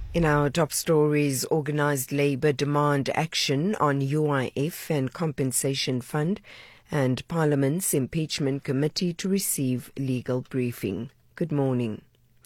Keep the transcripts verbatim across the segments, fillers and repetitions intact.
In our top stories, organised labour demand action on U I F and compensation fund, and Parliament's impeachment committee to receive legal briefing. Good morning.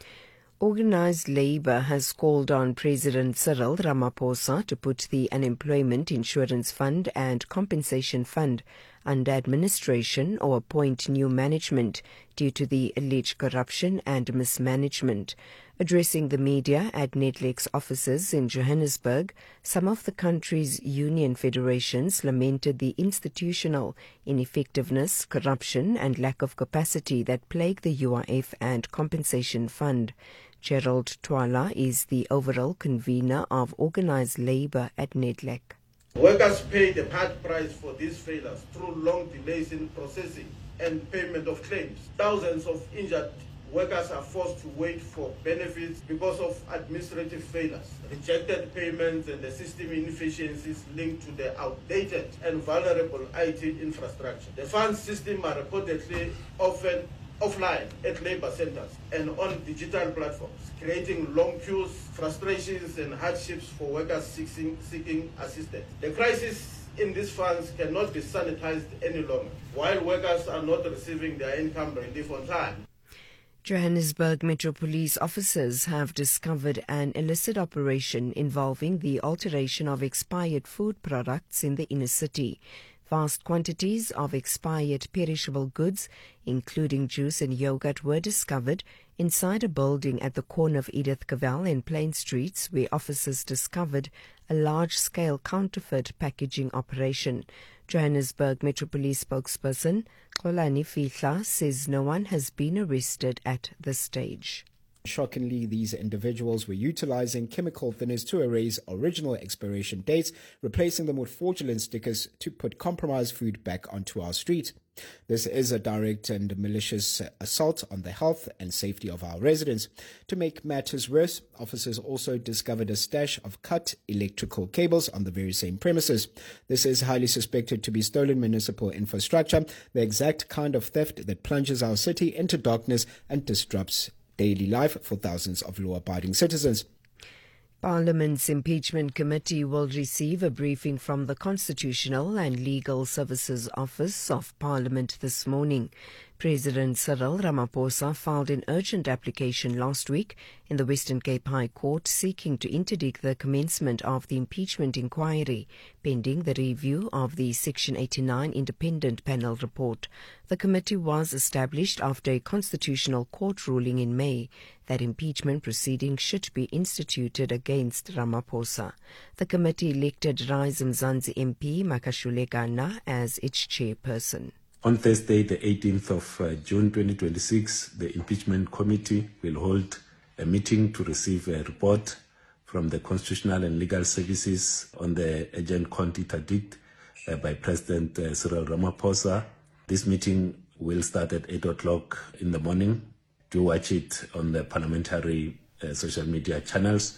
Organised labour has called on President Cyril Ramaphosa to put the Unemployment Insurance Fund and Compensation Fund under administration or appoint new management due to the alleged corruption and mismanagement. Addressing the media at Nedlec's offices in Johannesburg, some of the country's union federations lamented the institutional ineffectiveness, corruption and lack of capacity that plague the U I F and Compensation Fund. Gerald Twala is the overall convener of organised labour at Nedlec. Workers pay the hard price for these failures through long delays in processing and payment of claims. Thousands of injured workers are forced to wait for benefits because of administrative failures, rejected payments and the system inefficiencies linked to the outdated and vulnerable I T infrastructure. The fund system are reportedly often offline at labour centres and on digital platforms, creating long queues, frustrations and hardships for workers seeking, seeking assistance. The crisis in these funds cannot be sanitized any longer, while workers are not receiving their income relief on time. Johannesburg Metro Police officers have discovered an illicit operation involving the alteration of expired food products in the inner city. Vast quantities of expired perishable goods, including juice and yogurt, were discovered inside a building at the corner of Edith Cavell and Plain Streets, where officers discovered a large-scale counterfeit packaging operation. Johannesburg Metro Police spokesperson Xolani Fihla says no one has been arrested at this stage. Shockingly, these individuals were utilizing chemical thinners to erase original expiration dates, replacing them with fraudulent stickers to put compromised food back onto our street. This is a direct and malicious assault on the health and safety of our residents. To make matters worse, officers also discovered a stash of cut electrical cables on the very same premises. This is highly suspected to be stolen municipal infrastructure, the exact kind of theft that plunges our city into darkness and disrupts daily life for thousands of law-abiding citizens. Parliament's impeachment committee will receive a briefing from the Constitutional and Legal Services Office of Parliament this morning. President Cyril Ramaphosa filed an urgent application last week in the Western Cape High Court seeking to interdict the commencement of the impeachment inquiry, pending the review of the Section eighty-nine independent panel report. The committee was established after a constitutional court ruling in May that impeachment proceedings should be instituted against Ramaphosa. The committee elected Rise Mzansi M P Makashule Gana as its chairperson. On Thursday, the eighteenth of uh, June twenty twenty-six, the Impeachment Committee will hold a meeting to receive a report from the Constitutional and Legal Services on the urgent court interdict uh, by President uh, Cyril Ramaphosa. This meeting will start at eight o'clock in the morning. Do watch it on the parliamentary uh, social media channels.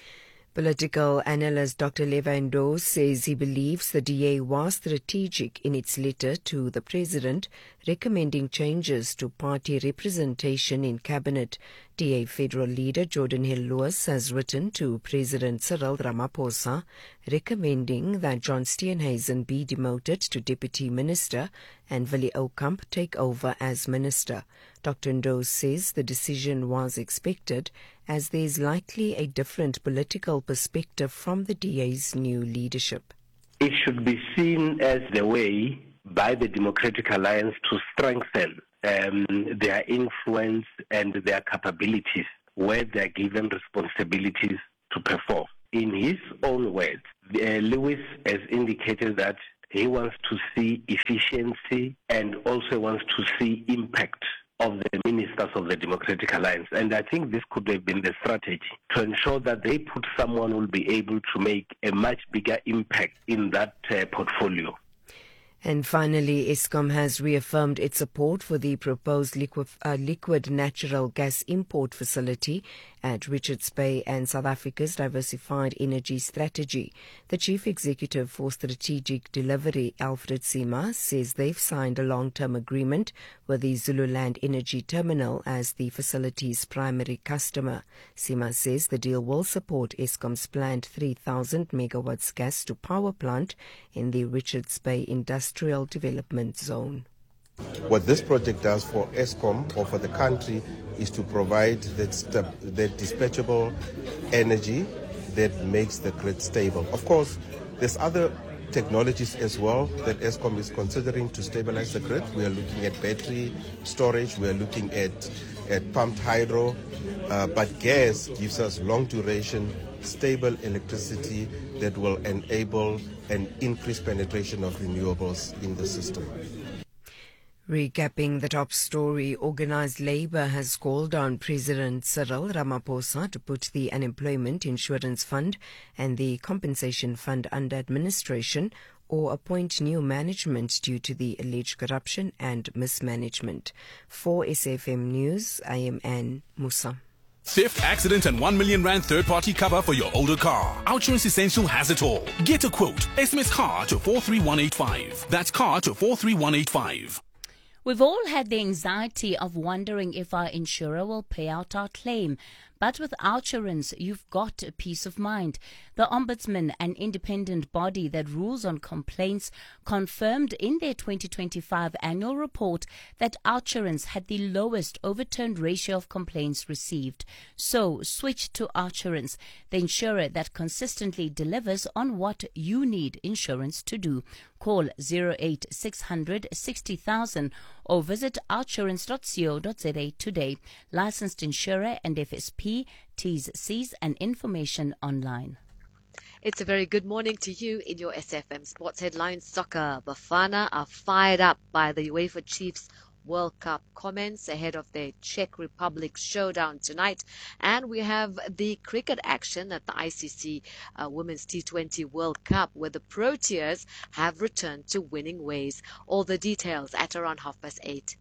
Political analyst Doctor Levan Doe says he believes the D A was strategic in its letter to the President recommending changes to party representation in Cabinet. D A federal leader Jordan Hill-Lewis has written to President Cyril Ramaphosa recommending that John Steenhuisen be demoted to Deputy Minister and Willie Oukamp take over as Minister. Doctor Doe says the decision was expected as there is likely a different political perspective from the D A's new leadership. It should be seen as the way by the Democratic Alliance to strengthen um, their influence and their capabilities where they are given responsibilities to perform. In his own words, uh, Lewis has indicated that he wants to see efficiency and also wants to see impact of the ministers of the Democratic Alliance. And I think this could have been the strategy to ensure that they put someone who will be able to make a much bigger impact in that uh, portfolio. And finally, Eskom has reaffirmed its support for the proposed liquid, uh, liquid natural gas import facility at Richards Bay and South Africa's diversified energy strategy. The Chief Executive for Strategic Delivery, Alfred Sima, says they've signed a long-term agreement with the Zululand Energy Terminal as the facility's primary customer. Sima says the deal will support Eskom's planned three thousand megawatts gas to power plant in the Richards Bay Industrial Development Zone. What this project does for Eskom or for the country is to provide that, st- that dispatchable energy that makes the grid stable. Of course, there's other technologies as well that Eskom is considering to stabilize the grid. We are looking at battery storage, we are looking at, at pumped hydro, uh, but gas gives us long duration, stable electricity that will enable an increased penetration of renewables in the system. Recapping the top story, Organised Labour has called on President Cyril Ramaphosa to put the Unemployment Insurance Fund and the Compensation Fund under administration or appoint new management due to the alleged corruption and mismanagement. For S F M News, I am Anne Musa. Theft, accident and one million rand third-party cover for your older car. Outsurance Essential has it all. Get a quote. S M S CAR to four three one eight five. That's CAR to four three one eight five. We've all had the anxiety of wondering if our insurer will pay out our claim. But with Outsurance, you've got a peace of mind. The Ombudsman, an independent body that rules on complaints, confirmed in their twenty twenty-five annual report that Outsurance had the lowest overturned ratio of complaints received. So switch to Outsurance, the insurer that consistently delivers on what you need insurance to do. Call zero eight six hundred sixty thousand or visit outsurance dot co dot za today. Licensed insurer and F S P, T's, C's and information online. It's a very good morning to you in your S F M Sports Headlines. Soccer. Bafana are fired up by the UEFA Chiefs World Cup comments ahead of their Czech Republic showdown tonight. And we have the cricket action at the I C C uh, Women's T twenty World Cup, where the Proteas have returned to winning ways. All the details at around half past eight.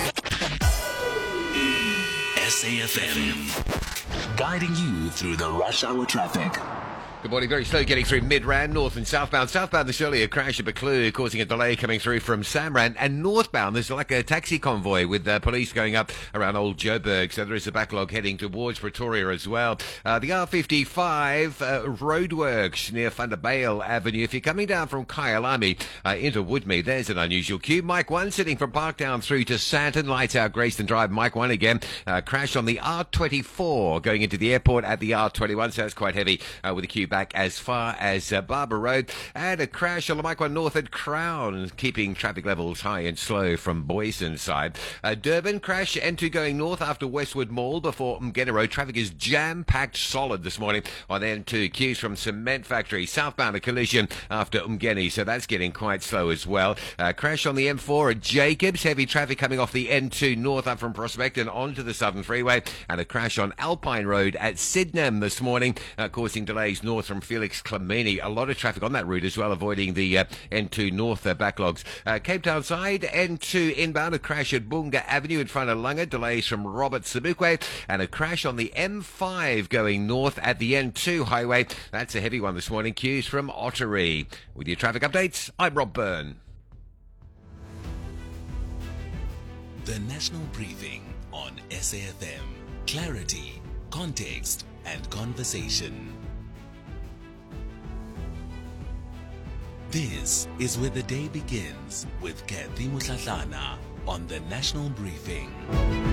S A F M, guiding you through the rush hour traffic. Good morning. Very slow getting through Midrand, north and southbound. Southbound, there's surely a crash at Buccleuch, causing a delay coming through from Samrand. And northbound, there's like a taxi convoy with uh, police going up around Old Joburg. So there is a backlog heading towards Pretoria as well. Uh, the R fifty-five uh, roadworks near Vanderbijl Avenue. If you're coming down from Kyalami uh, into Woodmead, there's an unusual queue. Mike one sitting from Parktown through to Sandton. Lights out Grayston Drive. Mike one again. Uh, crash on the R twenty-four going into the airport at the R twenty-one. So it's quite heavy uh, with a queue back as far as uh, Barber Road, and a crash on the Mike one North at Crown, keeping traffic levels high and slow from Boyson side. Uh, Durban crash, N two going north after Westwood Mall before Mgeni Road. Traffic is jam-packed solid this morning on N two. Queues from Cement Factory, southbound a collision after Mgeni, so that's getting quite slow as well. Uh, crash on the M four at Jacobs, heavy traffic coming off the N two north up from Prospect and onto the Southern Freeway, and a crash on Alpine Road at Sydenham this morning, uh, causing delays north from Felix Clemeni. A lot of traffic on that route as well, avoiding the uh, N two north uh, backlogs. Uh, Cape Town side, N two inbound, a crash at Bunga Avenue in front of Lunga, delays from Robert Sebukwe, and a crash on the M five going north at the N two highway. That's a heavy one this morning. Queues from Ottery. With your traffic updates, I'm Rob Byrne. The National Briefing on S A F M. Clarity, context, and conversation. This is where the day begins with Kathy Mutlatlana on the National Briefing.